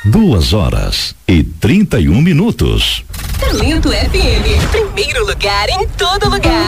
2h31. Talento FM, primeiro lugar em todo lugar.